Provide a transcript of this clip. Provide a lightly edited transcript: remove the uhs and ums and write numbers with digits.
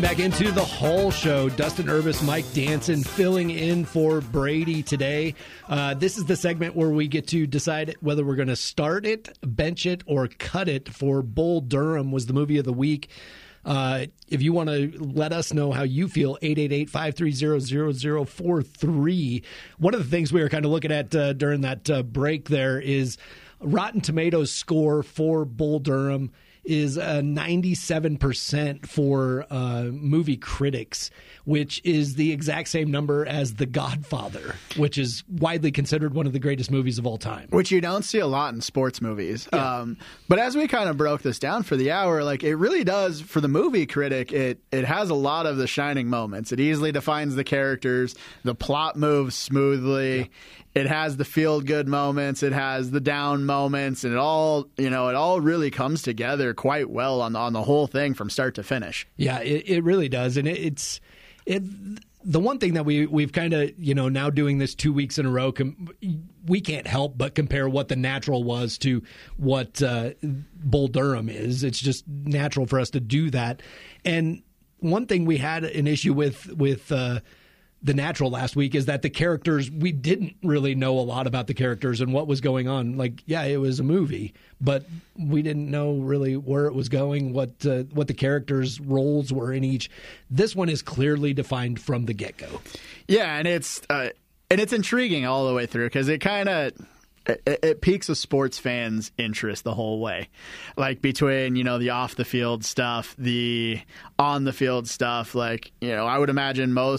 Back into the Hall Show. Dustin Urbis, Mike Danson filling in for Brady today. This is the segment where we get to decide whether we're going to start it, bench it, or cut it for Bull Durham was the movie of the week. If you want to let us know how you feel, 888-530-0043. One of the things we were kind of looking at during that break there is Rotten Tomatoes score for Bull Durham is 97% for movie critics, which is the exact same number as The Godfather, which is widely considered one of the greatest movies of all time. Which you don't see a lot in sports movies. Yeah. But as we kind of broke this down for the hour, like it really does, for the movie critic, it has a lot of the shining moments. It easily defines the characters. The plot moves smoothly. Yeah. It has the feel-good moments. It has the down moments, and it all really comes together quite well on the whole thing from start to finish. Yeah, it really does, and it's the one thing that we've kind of now doing this 2 weeks in a row. We can't help but compare what The Natural was to what Bull Durham is. It's just natural for us to do that. And one thing we had an issue with The Natural last week is that the characters, we didn't really know a lot about the characters and what was going on. Like, yeah, it was a movie, but we didn't know really where it was going, what the characters' roles were in each. This one is clearly defined from the get-go. Yeah, and it's intriguing all the way through because it kind of it piques a sports fan's interest the whole way. Like between, the off the field stuff, the on the field stuff, like, I would imagine